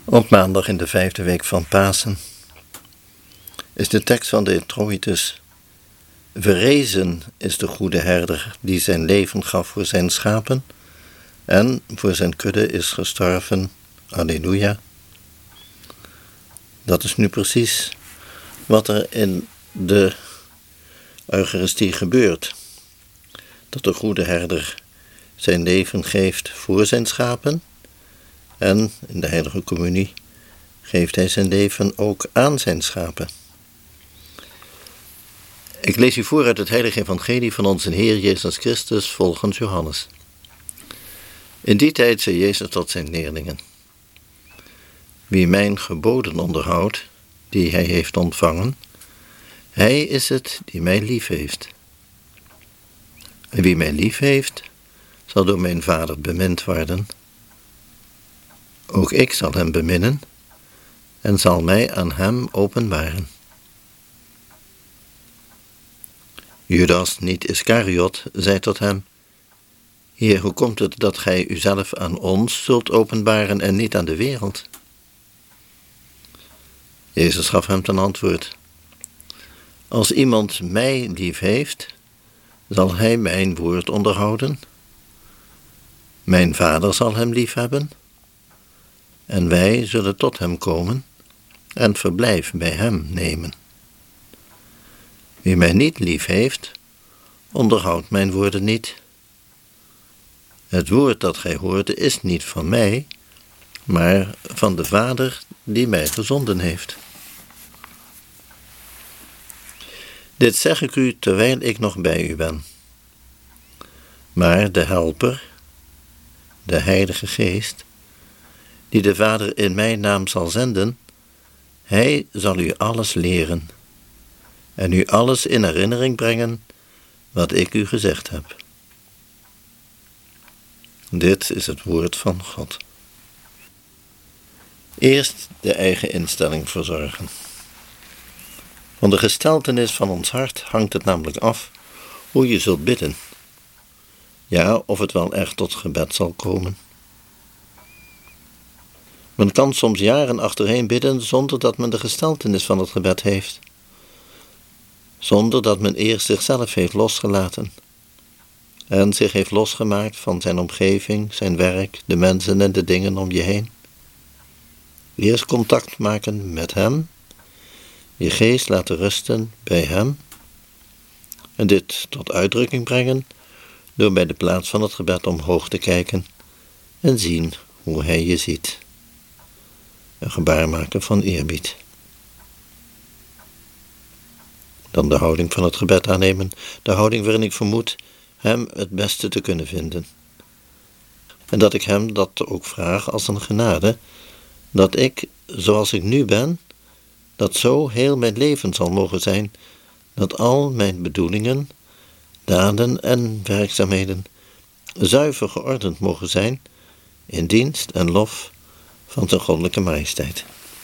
Op maandag in de 5e week van Pasen is de tekst van de Introitus: Verrezen is de goede herder die zijn leven gaf voor zijn schapen en voor zijn kudde is gestorven. Alleluia. Dat is nu precies wat er in de Eucharistie gebeurt. Dat de goede herder zijn leven geeft voor zijn schapen en in de heilige communie geeft hij zijn leven ook aan zijn schapen. Ik lees u voor uit het heilige evangelie van onze Heer Jezus Christus volgens Johannes. In die tijd zei Jezus tot zijn leerlingen: Wie mijn geboden onderhoudt, die hij heeft ontvangen, hij is het die mij lief heeft. En wie mij lief heeft, zal door mijn Vader bemind worden. Ook ik zal hem beminnen en zal mij aan hem openbaren. Judas, niet Iskariot, zei tot hem: Heer, hoe komt het dat gij uzelf aan ons zult openbaren en niet aan de wereld? Jezus gaf hem ten antwoord: Als iemand mij lief heeft, zal hij mijn woord onderhouden. Mijn Vader zal hem lief hebben, en wij zullen tot hem komen en verblijf bij hem nemen. Wie mij niet lief heeft, onderhoudt mijn woorden niet. Het woord dat gij hoorde is niet van mij, maar van de Vader die mij gezonden heeft. Dit zeg ik u terwijl ik nog bij u ben. Maar de Helper, de Heilige Geest, die de Vader in mijn naam zal zenden, hij zal u alles leren en u alles in herinnering brengen wat ik u gezegd heb. Dit is het woord van God. Eerst de eigen instelling verzorgen. Van de gesteltenis van ons hart hangt het namelijk af hoe je zult bidden. Ja, of het wel echt tot gebed zal komen. Men kan soms jaren achtereen bidden zonder dat men de gesteltenis van het gebed heeft. Zonder dat men eerst zichzelf heeft losgelaten en zich heeft losgemaakt van zijn omgeving, zijn werk, de mensen en de dingen om je heen. Eerst contact maken met hem, je geest laten rusten bij hem en dit tot uitdrukking brengen door bij de plaats van het gebed omhoog te kijken en zien hoe hij je ziet. Een gebaar maken van eerbied. Dan de houding van het gebed aannemen, de houding waarin ik vermoed hem het beste te kunnen vinden. En dat ik hem dat ook vraag als een genade, dat ik, zoals ik nu ben, dat zo heel mijn leven zal mogen zijn, dat al mijn bedoelingen, daden en werkzaamheden zuiver geordend mogen zijn in dienst en lof van zijn goddelijke majesteit.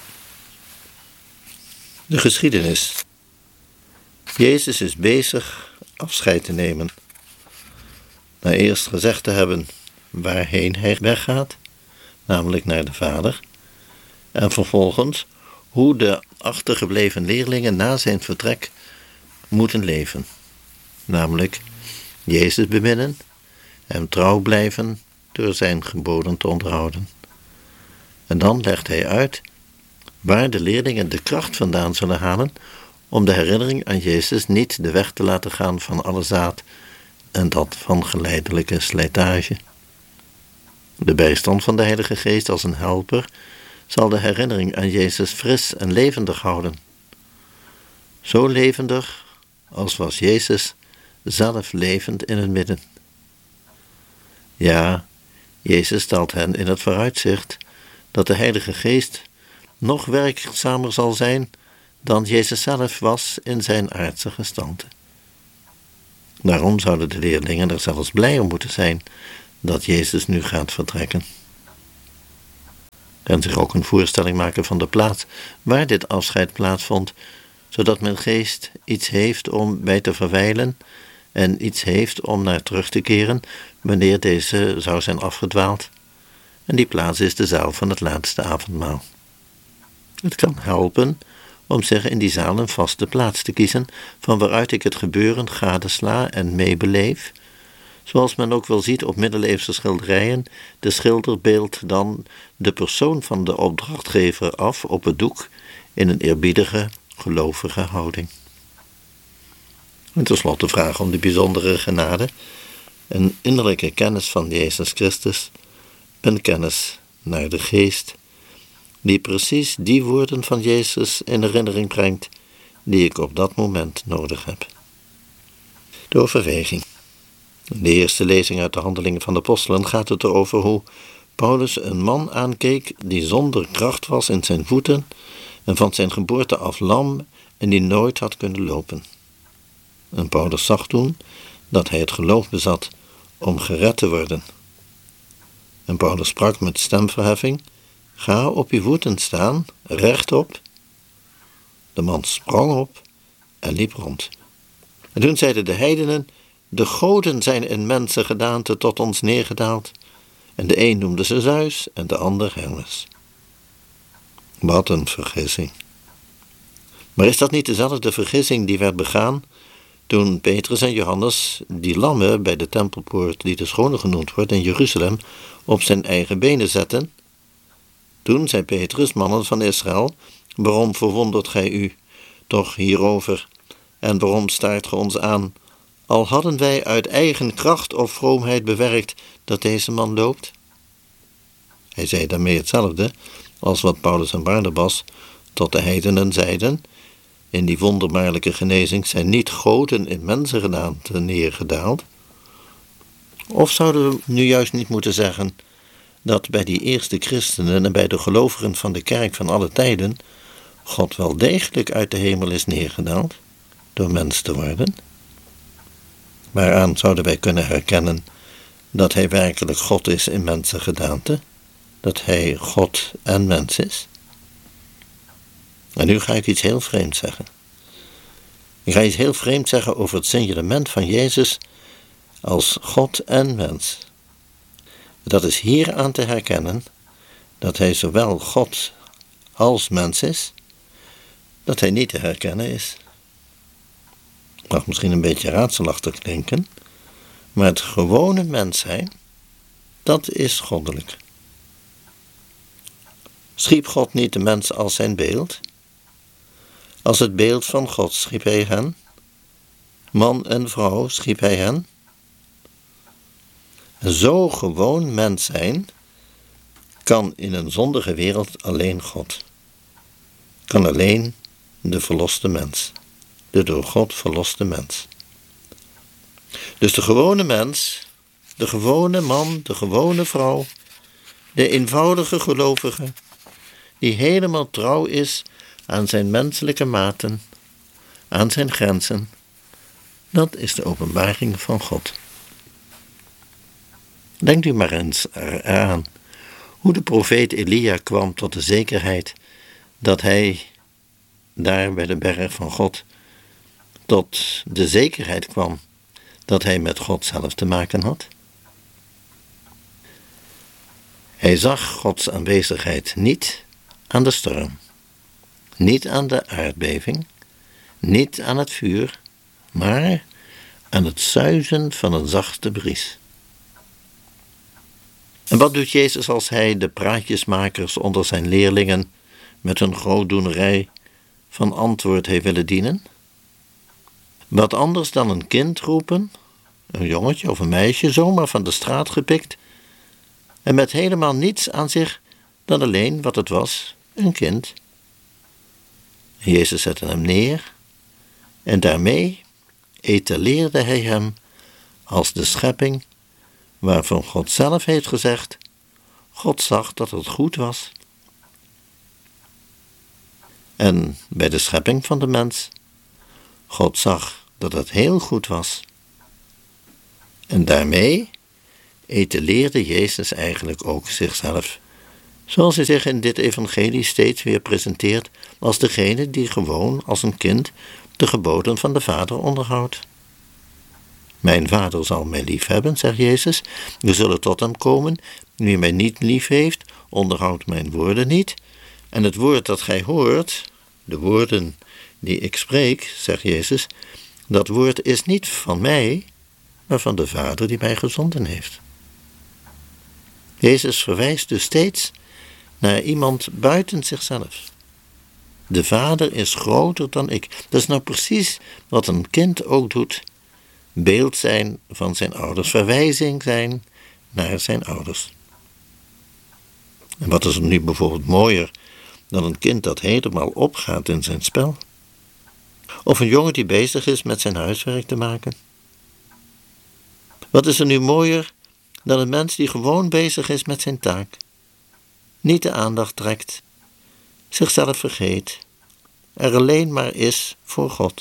De geschiedenis. Jezus is bezig afscheid te nemen. Na eerst gezegd te hebben waarheen hij weggaat, namelijk naar de Vader, en vervolgens hoe de achtergebleven leerlingen na zijn vertrek moeten leven, namelijk Jezus beminnen en trouw blijven door zijn geboden te onderhouden. En dan legt hij uit waar de leerlingen de kracht vandaan zullen halen om de herinnering aan Jezus niet de weg te laten gaan van alle zaad en dat van geleidelijke slijtage. De bijstand van de Heilige Geest als een helper zal de herinnering aan Jezus fris en levendig houden. Zo levendig als was Jezus zelf levend in het midden. Ja, Jezus stelt hen in het vooruitzicht dat de Heilige Geest nog werkzamer zal zijn dan Jezus zelf was in zijn aardse gestalte. Daarom zouden de leerlingen er zelfs blij om moeten zijn dat Jezus nu gaat vertrekken. En zich ook een voorstelling maken van de plaats waar dit afscheid plaatsvond, zodat mijn geest iets heeft om bij te verwijlen en iets heeft om naar terug te keren wanneer deze zou zijn afgedwaald En die plaats is de zaal van het laatste avondmaal. Het kan helpen om zich in die zaal een vaste plaats te kiezen, van waaruit ik het gebeuren gadesla en meebeleef, zoals men ook wel ziet op middeleeuwse schilderijen. De schilder beeldt dan de persoon van de opdrachtgever af op het doek in een eerbiedige, gelovige houding. En tenslotte vragen om de bijzondere genade, een innerlijke kennis van Jezus Christus, een kennis naar de geest, die precies die woorden van Jezus in herinnering brengt die ik op dat moment nodig heb. De overweging. In de eerste lezing uit de Handelingen van de Apostelen gaat het erover hoe Paulus een man aankeek die zonder kracht was in zijn voeten en van zijn geboorte af lam en die nooit had kunnen lopen. En Paulus zag toen dat hij het geloof bezat om gered te worden. En Paulus sprak met stemverheffing: ga op je voeten staan, rechtop. De man sprong op en liep rond. En toen zeiden de heidenen: de goden zijn in mensengedaante tot ons neergedaald. En de een noemde ze Zeus en de ander Hermes. Wat een vergissing. Maar is dat niet dezelfde vergissing die werd begaan toen Petrus en Johannes die lammen bij de tempelpoort, die de schone genoemd wordt, in Jeruzalem, op zijn eigen benen zetten? Toen zei Petrus: mannen van Israël, waarom verwondert gij u toch hierover? En waarom staart ge ons aan? Al hadden wij uit eigen kracht of vroomheid bewerkt dat deze man loopt? Hij zei daarmee hetzelfde als wat Paulus en Barnabas tot de heidenen zeiden: in die wonderbaarlijke genezing zijn niet goden in mensengedaante neergedaald. Of zouden we nu juist niet moeten zeggen dat bij die eerste christenen en bij de gelovigen van de kerk van alle tijden God wel degelijk uit de hemel is neergedaald door mens te worden? Waaraan zouden wij kunnen herkennen dat hij werkelijk God is in mensengedaante, dat hij God en mens is? En nu ga ik iets heel vreemds zeggen. Ik ga iets heel vreemds zeggen over het signalement van Jezus als God en mens. Dat is hier aan te herkennen dat hij zowel God als mens is, dat hij niet te herkennen is. Mag misschien een beetje raadselachtig klinken, maar het gewone mens zijn, dat is goddelijk. Schiep God niet de mens als zijn beeld? Als het beeld van God schiep hij hen. Man en vrouw schiep hij hen. En zo gewoon mens zijn kan in een zondige wereld alleen God. Kan alleen de verloste mens. De door God verloste mens. Dus de gewone mens, de gewone man, de gewone vrouw, de eenvoudige gelovige, die helemaal trouw is aan zijn menselijke maten, aan zijn grenzen, dat is de openbaring van God. Denkt u maar eens eraan hoe de profeet Elia kwam tot de zekerheid dat hij daar bij de berg van God tot de zekerheid kwam dat hij met God zelf te maken had. Hij zag Gods aanwezigheid niet aan de storm, niet aan de aardbeving, niet aan het vuur, maar aan het suizen van een zachte bries. En wat doet Jezus als hij de praatjesmakers onder zijn leerlingen met hun grootdoenerij van antwoord heeft willen dienen? Wat anders dan een kind roepen, een jongetje of een meisje zomaar van de straat gepikt en met helemaal niets aan zich dan alleen wat het was, een kind. En Jezus zette hem neer en daarmee etaleerde hij hem als de schepping waarvan God zelf heeft gezegd: God zag dat het goed was. En bij de schepping van de mens, God zag dat het heel goed was. En daarmee etaleerde Jezus eigenlijk ook zichzelf, zoals hij zich in dit evangelie steeds weer presenteert als degene die gewoon als een kind de geboden van de Vader onderhoudt. Mijn Vader zal mij lief hebben, zegt Jezus. We zullen tot hem komen. Wie mij niet lief heeft, onderhoudt mijn woorden niet. En het woord dat gij hoort, de woorden die ik spreek, zegt Jezus, dat woord is niet van mij, maar van de Vader die mij gezonden heeft. Jezus verwijst dus steeds naar iemand buiten zichzelf. De Vader is groter dan ik. Dat is nou precies wat een kind ook doet. Beeld zijn van zijn ouders, verwijzing zijn naar zijn ouders. En wat is er nu bijvoorbeeld mooier dan een kind dat helemaal opgaat in zijn spel? Of een jongen die bezig is met zijn huiswerk te maken? Wat is er nu mooier dan een mens die gewoon bezig is met zijn taak? Niet de aandacht trekt, zichzelf vergeet, er alleen maar is voor God.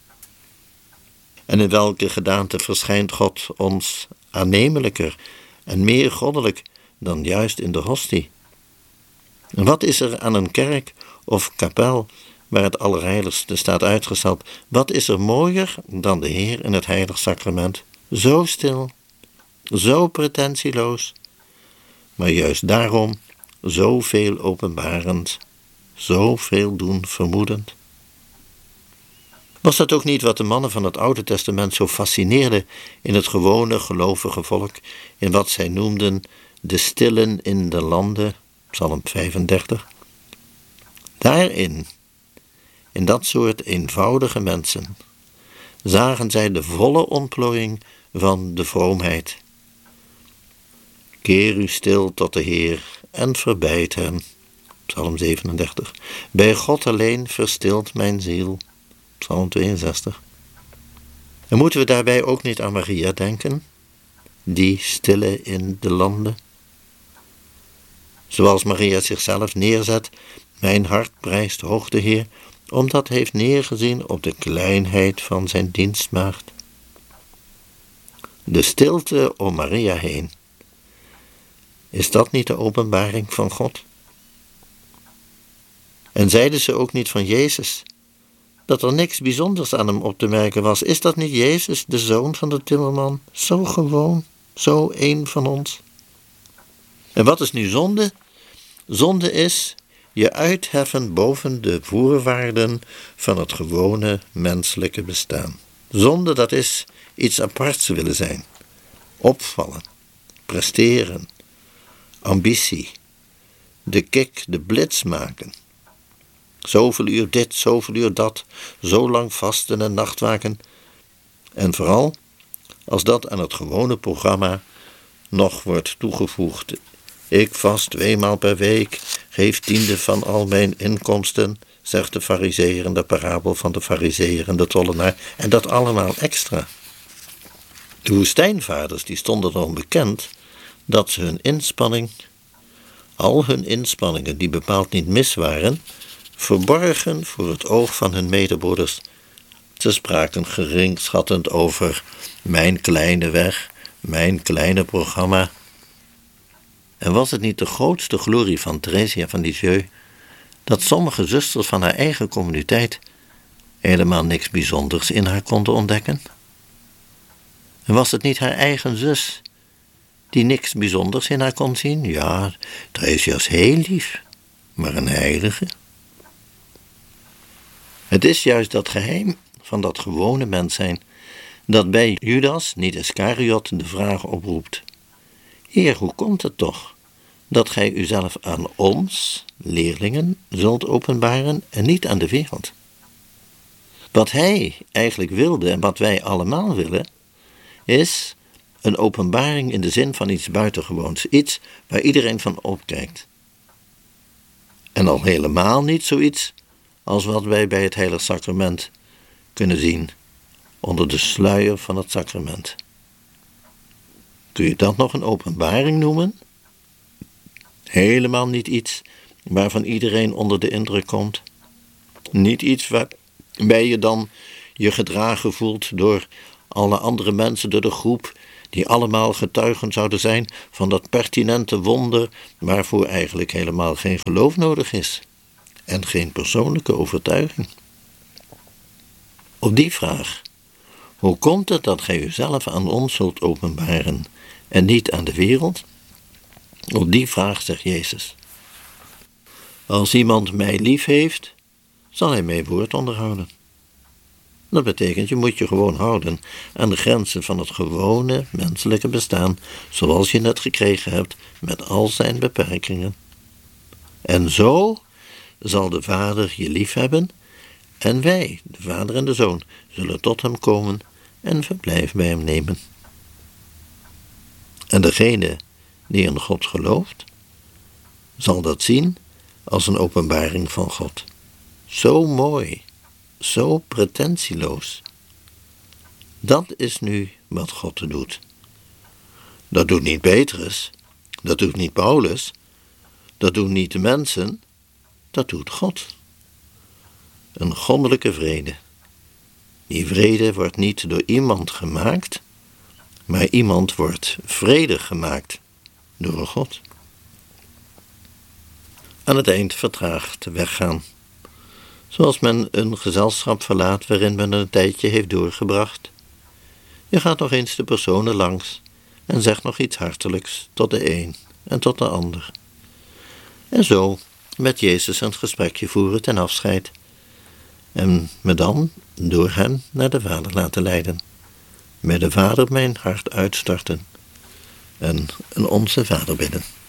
En in welke gedaante verschijnt God ons aannemelijker en meer goddelijk dan juist in de hostie? En wat is er aan een kerk of kapel waar het Allerheiligste staat uitgestald, wat is er mooier dan de Heer in het heilig sacrament? Zo stil, zo pretentieloos, maar juist daarom zoveel openbarend, zoveel doen vermoedend. Was dat ook niet wat de mannen van het Oude Testament zo fascineerde in het gewone gelovige volk, in wat zij noemden de stillen in de landen, Psalm 35? Daarin, in dat soort eenvoudige mensen, zagen zij de volle ontplooiing van de vroomheid. Keer u stil tot de Heer en verbeid hem, Psalm 37. Bij God alleen verstilt mijn ziel, Psalm 62. En moeten we daarbij ook niet aan Maria denken, die stille in de landen? Zoals Maria zichzelf neerzet, mijn hart prijst hoog de Heer, omdat hij heeft neergezien op de kleinheid van zijn dienstmaagd. De stilte om Maria heen, is dat niet de openbaring van God? En zeiden ze ook niet van Jezus, dat er niks bijzonders aan hem op te merken was? Is dat niet Jezus, de zoon van de timmerman? Zo gewoon, zo één van ons. En wat is nu zonde? Zonde is je uitheffen boven de voorwaarden van het gewone menselijke bestaan. Zonde, dat is iets aparts willen zijn. Opvallen, presteren, ambitie, de kick, de blitz maken. Zoveel uur dit, zoveel uur dat, zo lang vasten en nachtwaken. En vooral als dat aan het gewone programma nog wordt toegevoegd. Ik vast 2 maal per week, geef 10e van al mijn inkomsten, zegt de farizeeër in de parabel van de farizeeër en de tollenaar. En dat allemaal extra. De woestijnvaders die stonden erom bekend dat ze hun inspanning, al hun inspanningen die bepaald niet mis waren, verborgen voor het oog van hun medebroeders. Ze spraken geringschattend over mijn kleine weg, mijn kleine programma. En was het niet de grootste glorie van Theresia van Lisieux dat sommige zusters van haar eigen communiteit helemaal niks bijzonders in haar konden ontdekken? En was het niet haar eigen zus die niks bijzonders in haar kon zien? Ja, Theresia is heel lief, maar een heilige. Het is juist dat geheim van dat gewone mens zijn dat bij Judas, niet Iscariot, de vraag oproept: Heer, hoe komt het toch dat gij uzelf aan ons, leerlingen, zult openbaren en niet aan de wereld? Wat hij eigenlijk wilde en wat wij allemaal willen, is een openbaring in de zin van iets buitengewoons, iets waar iedereen van opkijkt. En al helemaal niet zoiets als wat wij bij het heilig sacrament kunnen zien onder de sluier van het sacrament. Kun je dat nog een openbaring noemen? Helemaal niet iets waarvan iedereen onder de indruk komt. Niet iets waarbij je dan je gedragen voelt door alle andere mensen, door de groep, die allemaal getuigen zouden zijn van dat pertinente wonder waarvoor eigenlijk helemaal geen geloof nodig is en geen persoonlijke overtuiging. Op die vraag, Hoe komt het dat gij uzelf aan ons zult openbaren en niet aan de wereld? Op die vraag zegt Jezus: als iemand mij lief heeft, zal hij mijn woord onderhouden. Dat betekent, je moet je gewoon houden aan de grenzen van het gewone menselijke bestaan, zoals je het gekregen hebt, met al zijn beperkingen. En zo zal de Vader je lief hebben, en wij, de Vader en de Zoon, zullen tot hem komen en verblijf bij hem nemen. En degene die in God gelooft, zal dat zien als een openbaring van God. Zo mooi, zo pretentieloos. Dat is nu wat God doet. Dat doet niet Petrus, dat doet niet Paulus, dat doen niet de mensen, dat doet God. Een goddelijke vrede. Die vrede wordt niet door iemand gemaakt, maar iemand wordt vredig gemaakt door God. Aan het eind vertraagd weggaan. Zoals men een gezelschap verlaat waarin men een tijdje heeft doorgebracht. Je gaat nog eens de personen langs en zegt nog iets hartelijks tot de een en tot de ander. En zo met Jezus een gesprekje voeren ten afscheid. En me dan door hem naar de Vader laten leiden. Bij de Vader mijn hart uitstorten en een Onze Vader bidden.